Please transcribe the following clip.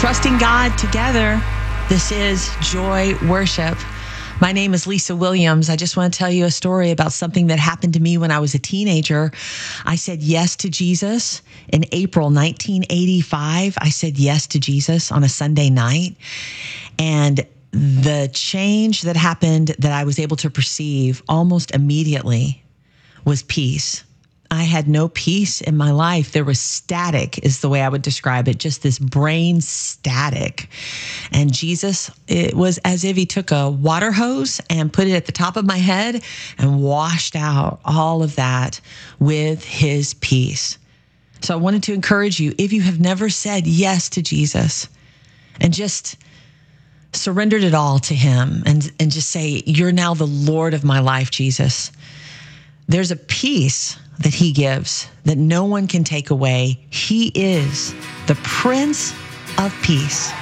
trusting God together. This is Joy Worship. My name is Lisa Williams. I just want to tell you a story about something that happened to me when I was a teenager. I said yes to Jesus in April 1985. I said yes to Jesus on a Sunday night. And the change that happened that I was able to perceive almost immediately was peace. I had no peace in my life. There was static, is the way I would describe it, just this brain static. And Jesus, it was as if he took a water hose and put it at the top of my head and washed out all of that with his peace. So I wanted to encourage you, if you have never said yes to Jesus and just surrendered it all to him and just say, you're now the Lord of my life, Jesus. There's a peace that he gives that no one can take away. He is the Prince of Peace.